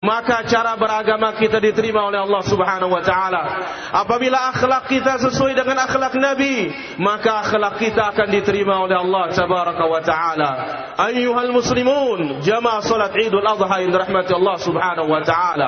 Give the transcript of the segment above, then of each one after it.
maka cara beragama kita diterima oleh Allah Subhanahu wa taala. Apabila akhlak kita sesuai dengan akhlak Nabi, maka akhlak kita akan diterima oleh Allah Tabaraka wa taala. Ayyuhal muslimun, jamaah salat Idul Adha yang dirahmati Allah Subhanahu wa taala.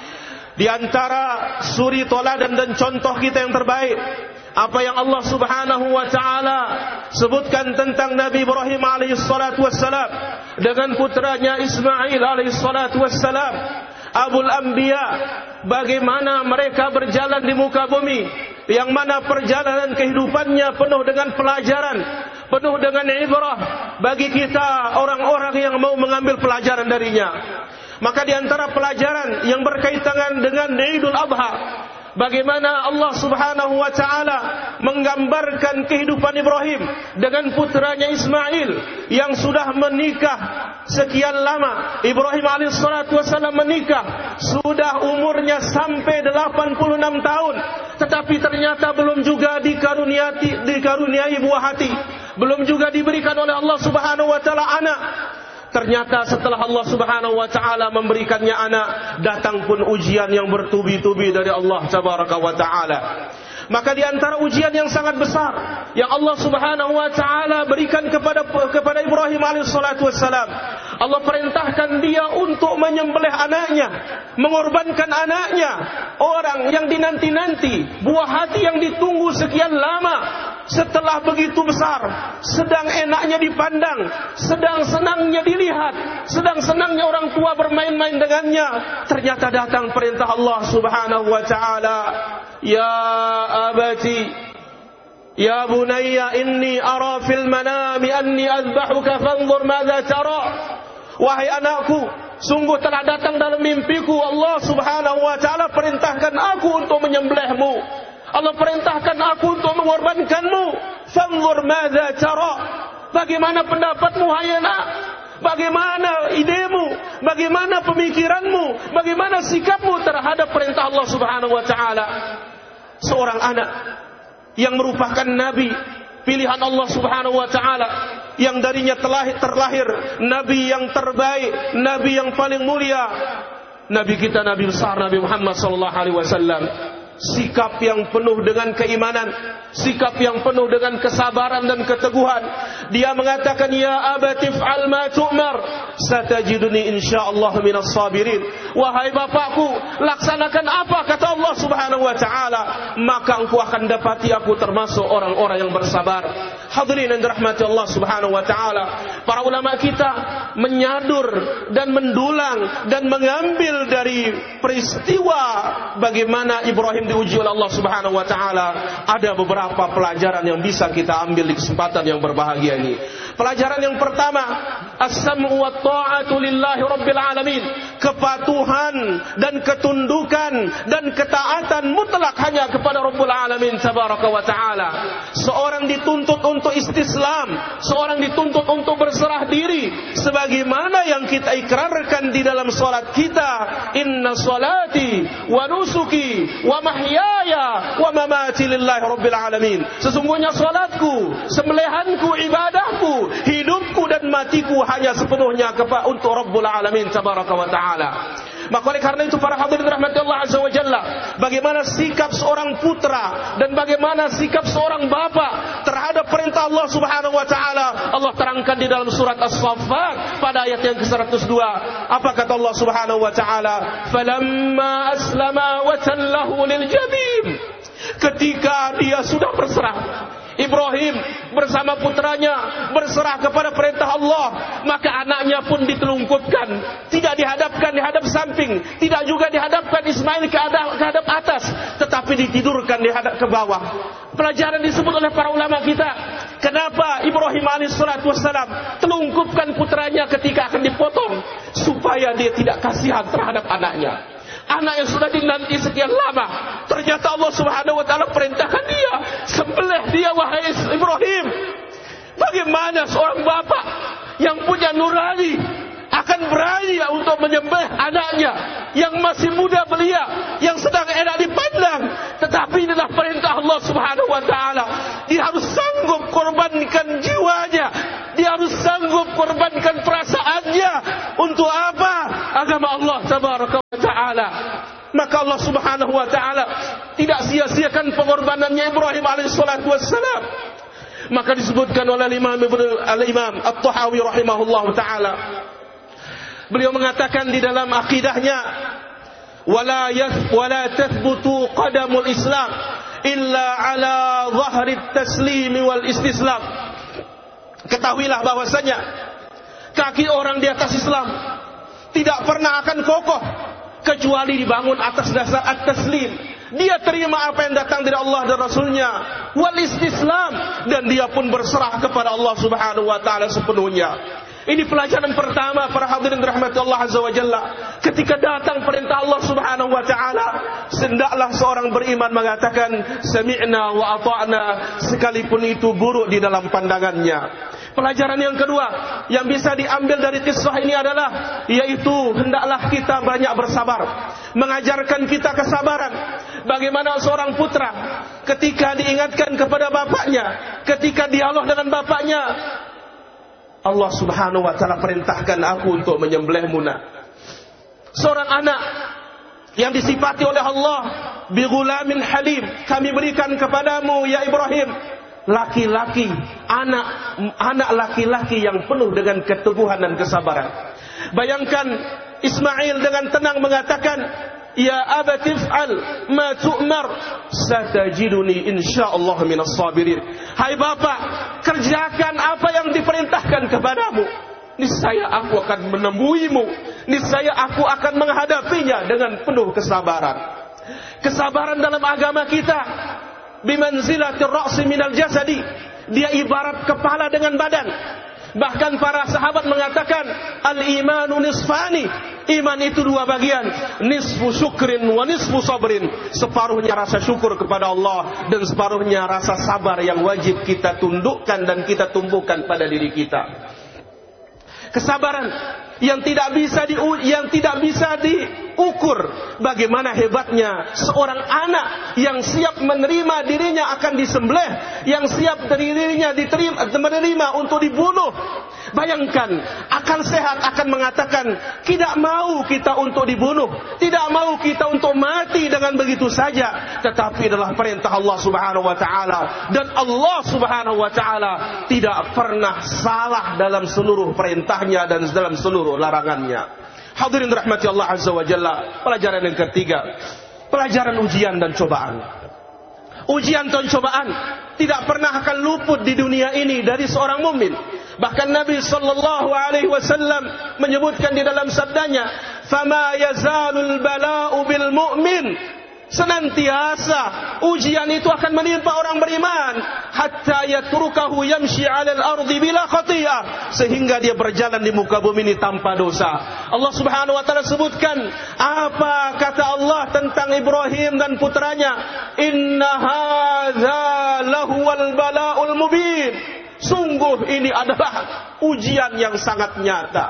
Di antara suri toladan dan contoh kita yang terbaik, apa yang Allah Subhanahu wa taala sebutkan tentang Nabi Ibrahim alaihi salatu wassalam dengan putranya Ismail alaihi salatu wassalam, Abul Anbiya, bagaimana mereka berjalan di muka bumi, yang mana perjalanan kehidupannya penuh dengan pelajaran, penuh dengan ibrah bagi kita orang-orang yang mau mengambil pelajaran darinya. Maka di antara pelajaran yang berkaitan dengan Idul Adha, bagaimana Allah Subhanahu wa taala menggambarkan kehidupan Ibrahim dengan putranya Ismail yang sudah menikah sekian lama. Ibrahim alaihissalatu wassalam menikah sudah umurnya sampai 86 tahun, tetapi ternyata belum juga dikaruniai buah hati, belum juga diberikan oleh Allah Subhanahu wa taala anak. Ternyata setelah Allah Subhanahu wa taala memberikannya anak, datang pun ujian yang bertubi-tubi dari Allah Tabaraka wa taala. Maka di antara ujian yang sangat besar yang Allah Subhanahu wa taala berikan kepada Ibrahim alaihissalatu wassalam, Allah perintahkan dia untuk menyembelih anaknya, mengorbankan anaknya, orang yang dinanti-nanti, buah hati yang ditunggu sekian lama. Setelah begitu besar, sedang enaknya dipandang, sedang senangnya dilihat, sedang senangnya orang tua bermain-main dengannya, ternyata datang perintah Allah Subhanahu wa taala, ya abati, ya bunayya inni ara fil manami anni azbahuka fanzur madza tara. Wahai anakku, sungguh telah datang dalam mimpiku, Allah Subhanahu wa taala perintahkan aku untuk menyembelihmu. Allah perintahkan aku untuk mengorbankanmu. Fanzur madza tara. Bagaimana pendapatmu hai anak? Bagaimana idemu? Bagaimana pemikiranmu? Bagaimana sikapmu terhadap perintah Allah Subhanahu wa taala? Seorang anak yang merupakan nabi pilihan Allah Subhanahu wa taala, yang darinya terlahir nabi yang terbaik, nabi yang paling mulia, nabi kita, nabi besar Nabi Muhammad sallallahu alaihi wasallam. Sikap yang penuh dengan keimanan, sikap yang penuh dengan kesabaran dan keteguhan. Dia mengatakan, ya abati fa'al ma tu'mar, satajiduni insyaallah minas sabirin. Wahai bapakku, laksanakan apa kata Allah Subhanahu wa taala, maka engkau akan dapati aku termasuk orang-orang yang bersabar. Hadirin yang dirahmati Allah Subhanahu wa taala, para ulama kita menyadur dan mendulang dan mengambil dari peristiwa bagaimana Ibrahim diuji oleh Allah Subhanahu wa taala, ada beberapa pelajaran yang bisa kita ambil di kesempatan yang berbahagia ini. Pelajaran yang pertama, as-sam'u wa ta'atu lillahi rabbil alamin. Kepatuhan dan ketundukan dan ketaatan mutlak hanya kepada Rabbul Alamin Tabaraka wa taala. Seorang dituntut untuk istislam, seorang dituntut untuk berserah diri, sebagaimana yang kita ikrarkan di dalam salat kita, inna salati wa nusuki wa mahyaya wa mamati lillahi rabbil alamin. Sesungguhnya salatku, sembelihanku, ibadahku, hidupku dan matiku hanya sepenuhnya untuk Rabbul Alamin Tabaraka wa taala. Maka oleh karena itu para hadirin rahmati Allah azza wa jalla, bagaimana sikap seorang putra dan bagaimana sikap seorang bapa terhadap perintah Allah Subhanahu wa taala, Allah terangkan di dalam surat As-Saffat pada ayat yang ke-102. Apa kata Allah Subhanahu wa taala? Falamma aslama wa tallahu lil jabin. Ketika dia sudah berserah, Ibrahim bersama putranya berserah kepada perintah Allah, maka anaknya pun ditelungkupkan, tidak dihadapkan di hadap samping, tidak juga dihadapkan Ismail ke hadap atas, tetapi ditidurkan di hadap ke bawah. Pelajaran disebut oleh para ulama kita, kenapa Ibrahim alaihissalatu wassalam telungkupkan putranya ketika akan dipotong, supaya dia tidak kasihan terhadap anaknya. Anak yang sudah dinanti sekian lama, ternyata Allah Subhanahu wa taala perintahkan dia, sembelih dia wahai Ibrahim. Bagaimana seorang bapak yang punya nurani akan berani untuk menyembelih anaknya yang masih muda belia, yang sedang enak dipandang, tetapi inilah perintah Allah Subhanahu wa taala. Dia harus sanggup korbankan jiwanya, dia harus sanggup korbankan perasaannya, hayatnya untuk apa? Agama Allah tabaraka wa ta'ala. Maka Allah subhanahu wa ta'ala tidak sia-siakan pengorbanannya Ibrahim alaihissalatu wassalam. Maka disebutkan oleh Al-Imam At-Tahawi rahimahullah ta'ala, beliau mengatakan di dalam akidahnya, wala tathbutu qadamul Islam illa ala dhahri taslim wal istislam. Ketahuilah bahwasanya kaki orang di atas Islam tidak pernah akan kokoh kecuali dibangun atas dasar at-taslim. Dia terima apa yang datang dari Allah dan Rasulnya, wal istislam, dan dia pun berserah kepada Allah subhanahu wa ta'ala sepenuhnya. Ini pelajaran pertama para hadirin rahmati Allah azza wa jalla. Ketika datang perintah Allah subhanahu wa ta'ala, hendaklah seorang beriman mengatakan sami'na wa ata'na, sekalipun itu buruk di dalam pandangannya. Pelajaran yang kedua yang bisa diambil dari kisah ini adalah, yaitu hendaklah kita banyak bersabar. Mengajarkan kita kesabaran. Bagaimana seorang putra ketika diingatkan kepada bapaknya, ketika dialog dengan bapaknya, Allah subhanahu wa ta'ala perintahkan aku untuk menyembelihmu nak. Seorang anak yang disifati oleh Allah bi ghulamin halim, kami berikan kepadamu ya Ibrahim laki-laki, anak laki-laki yang penuh dengan keteguhan dan kesabaran. Bayangkan Ismail dengan tenang mengatakan, ya abati if'al ma tu'mar satajiduni insyaallah minas sabirin. Hai bapak, kerjakan apa yang diperintahkan kepadamu, niscaya aku akan menemuimu, niscaya aku akan menghadapinya dengan penuh kesabaran. Kesabaran dalam agama kita bimanzilatir ra'si minal jasadi, dia ibarat kepala dengan badan. Bahkan para sahabat mengatakan al-imanu nisfani, iman itu dua bagian, nisfu syukrin wa nisfu sabrin, separuhnya rasa syukur kepada Allah dan separuhnya rasa sabar yang wajib kita tundukkan dan kita tumbuhkan pada diri kita. Kesabaran yang tidak bisa diukur bagaimana hebatnya seorang anak yang siap menerima dirinya akan disembelih, yang siap dirinya menerima untuk dibunuh. Bayangkan, akal sehat akan mengatakan tidak mau kita untuk dibunuh, tidak mau kita untuk mati dengan begitu saja, tetapi adalah perintah Allah subhanahu wa ta'ala, dan Allah subhanahu wa ta'ala tidak pernah salah dalam seluruh perintahnya dan dalam seluruh larangannya. Hadirin rahmati Allah azza wa jalla. Pelajaran yang ketiga, pelajaran ujian dan cobaan. Ujian dan cobaan tidak pernah akan luput di dunia ini dari seorang mukmin. Bahkan Nabi sallallahu alaihi wasallam menyebutkan di dalam sabdanya, "Fama yazalul bala'u bil mu'min." Senantiasa ujian itu akan menimpa orang beriman hatta yatrukahu yamshi 'alal ardi bila khati'ah, sehingga dia berjalan di muka bumi ini tanpa dosa. Allah Subhanahu wa taala sebutkan apa kata Allah tentang Ibrahim dan putranya, "Inna hadza lahuwal bala'ul mubin." Sungguh ini adalah ujian yang sangat nyata.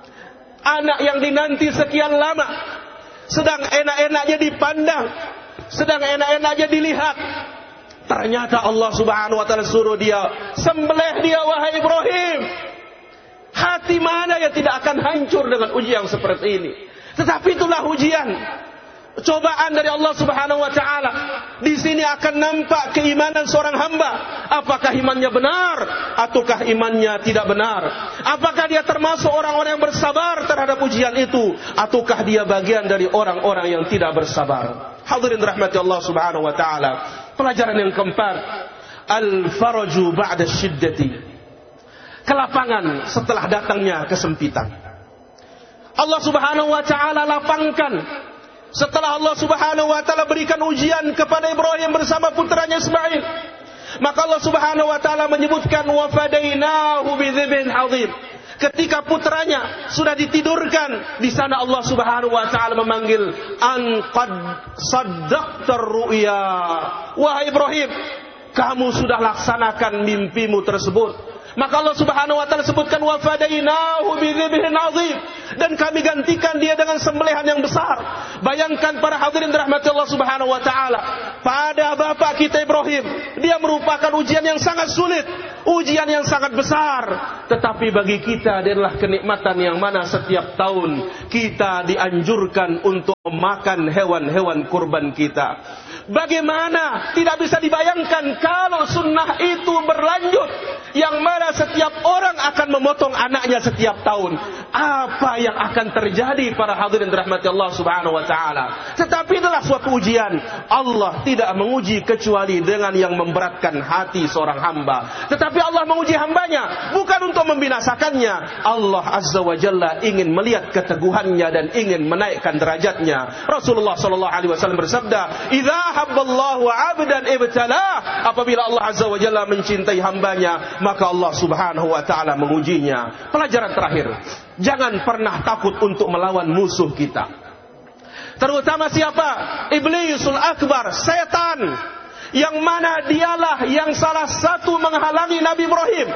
Anak yang dinanti sekian lama, sedang enak-enaknya dipandang, sedang enak-enaknya dilihat, ternyata Allah subhanahu wa ta'ala suruh dia, sembelih dia wahai Ibrahim. Hati mana yang tidak akan hancur dengan ujian seperti ini? Tetapi itulah ujian, cobaan dari Allah subhanahu wa ta'ala. Di sini akan nampak keimanan seorang hamba. Apakah imannya benar ataukah imannya tidak benar? Apakah dia termasuk orang-orang yang bersabar terhadap ujian itu, ataukah dia bagian dari orang-orang yang tidak bersabar? Hadirin rahmati Allah subhanahu wa ta'ala. Pelajaran yang keempat, al-faraju ba'da syiddati, kelapangan setelah datangnya kesempitan. Allah subhanahu wa ta'ala lapangkan setelah Allah subhanahu wa ta'ala berikan ujian kepada Ibrahim bersama putranya Ismail. Maka Allah subhanahu wa ta'ala menyebutkan wa fadainahu bidzibhin azim. Ketika putranya sudah ditidurkan, di sana Allah subhanahu wa ta'ala memanggil, an qad saddaqtar ru'ya. Wahai Ibrahim, kamu sudah laksanakan mimpimu tersebut. Maka Allah subhanahu wa ta'ala sebutkan wa fadainahu bidzibhin azim, dan kami gantikan dia dengan sembelihan yang besar. Bayangkan para hadirin dirahmati Allah subhanahu wa ta'ala, pada bapak kita Ibrahim, dia merupakan ujian yang sangat sulit. ujian yang sangat besar. Tetapi bagi kita adalah kenikmatan yang mana setiap tahun kita dianjurkan untuk memakan hewan-hewan kurban kita. Bagaimana tidak bisa dibayangkan kalau sunnah itu berlanjut, yang mana setiap orang akan memotong anaknya setiap tahun. Apa yang akan terjadi para hadirin dirahmati Allah Subhanahu wa taala? Tetapi itulah suatu ujian. Allah tidak menguji kecuali dengan yang memberatkan hati seorang hamba. Tetapi Allah menguji hambanya bukan untuk membinasakannya. Allah Azza wa Jalla ingin melihat keteguhannya dan ingin menaikkan derajatnya. Rasulullah sallallahu alaihi wasallam bersabda, "Idza habballahu 'abdan ibtalah." Apabila Allah Azza wa Jalla mencintai hambanya, maka Allah Subhanahu wa taala mengujinya. Pelajaran terakhir, jangan pernah takut untuk melawan musuh kita. Terutama siapa? Iblisul akbar, setan. Yang mana dialah yang salah satu menghalangi Nabi Ibrahim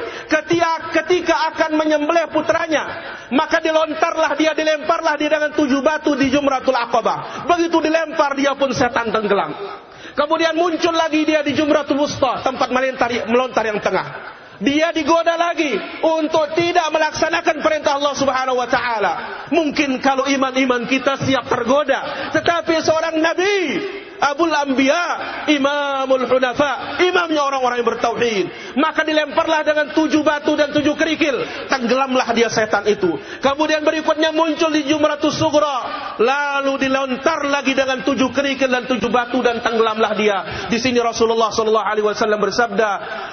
ketika akan menyembelih putranya. Maka dilemparlah dia dengan 7 batu di Jumratul Aqabah. Begitu dilempar, dia pun setan tenggelam. Kemudian muncul lagi dia di Jumratul Wusta, tempat melontar yang tengah. Dia digoda lagi untuk tidak melaksanakan perintah Allah Subhanahu wa taala. Mungkin kalau iman kita siap tergoda, tetapi seorang nabi, Abul Anbiya, Imamul Hunafa, imamnya orang-orang yang bertauhid, maka dilemparlah dengan 7 batu dan 7 kerikil, tenggelamlah dia setan itu. Kemudian berikutnya muncul di Jumratus Sughra, lalu dilontar lagi dengan 7 kerikil dan 7 batu dan tenggelamlah dia. Di sini Rasulullah sallallahu alaihi wasallam bersabda,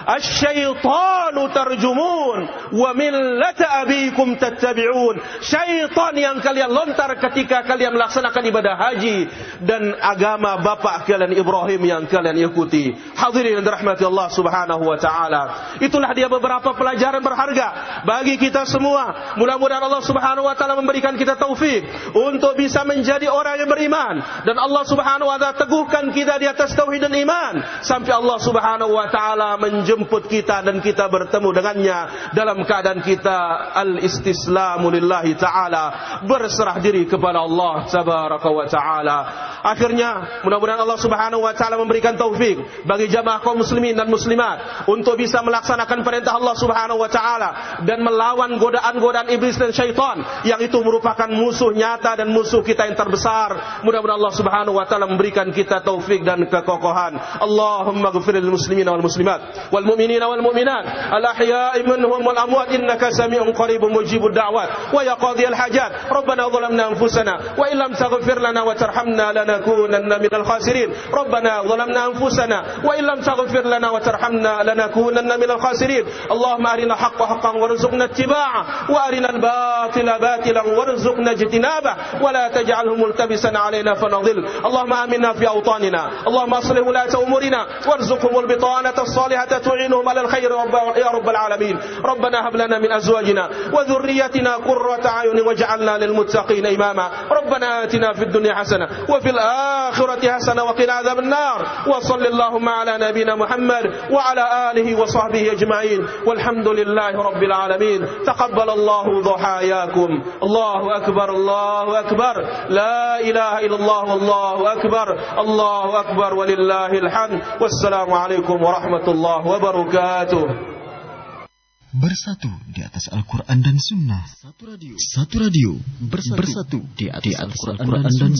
"Asy-syaitanu tarjumun wa millata abikum tattabi'un." Syaitan yang kalian lontar ketika kalian melaksanakan ibadah haji dan agama bapak kalian Ibrahim yang kalian ikuti. Hadirin yang dirahmati Allah Subhanahu wa taala. Itulah dia beberapa pelajaran berharga bagi kita semua. Mudah-mudahan Allah Subhanahu wa taala memberikan kita taufik untuk bisa menjadi orang yang beriman, dan Allah Subhanahu wa taala teguhkan kita di atas tauhid dan iman sampai Allah Subhanahu wa taala menjemput kita dan kita bertemu dengannya dalam keadaan kita al-istislamu lillahi taala, berserah diri kepada Allah tabaraka wa taala. Akhirnya mudah-mudahan Allah Subhanahu wa taala memberikan taufik bagi jamaah kaum muslimin dan muslimat untuk bisa melaksanakan perintah Allah Subhanahu wa taala dan melawan godaan-godaan iblis dan syaitan yang itu merupakan musuh nyata dan musuh kita yang terbesar. Mudah-mudahan Allah Subhanahu wa taala memberikan kita taufik dan kekokohan. Allahumma ighfir lil muslimina wal muslimat wal mu'minina wal mu'minat al ahya'i minhum wal amwat innaka sami'un qaribun mujibud da'wat wa ya qadhiyal hajat. Rabbana zalamna anfusana wa illam taghfir lana wa tarhamna lanakunanna minal khasirin. Rabbana zalamna anfusana wa illam taghfir lana wa tarhamna lanakunanna minal khasirin. Allahumma arina haqqa haqqan warzuqna ittiba'ah wa arina al-batila batilan warzuqna ijtinabah wa la taj'alhu multabisan alayna fanadhil. Allahumma aminna fi awtanina. Allahumma aslih ulata umurina warzuqhumul bitanata as-salihata tu'inuhum 'alal khair ya rabbal alamin. Rabbana hab lana min azwajina wa dhurriyyatina qurrata a'yunin waj'alna lil muttaqina imama. Rabbana atina fid dunya hasanah wa fil akhirati hasanah wa qina adzaban nar. Wa sallallahu ala nabiyyina Muhammad wa ala alihi wa sahbihi ajma'in. Walhamdulillahi rabbil alamin. Taqabbalallahu dhahayakum. Allahu akbar, Allahu akbar. La ilaha illallah, wallahu akbar. Allahu akbar walillahil hamd. Wassalamu alaikum warahmatullahi wabarakatuh. Bersatu di atas Al-Quran dan Sunnah. Satu radio bersatu di atas Al-Quran dan Sunnah.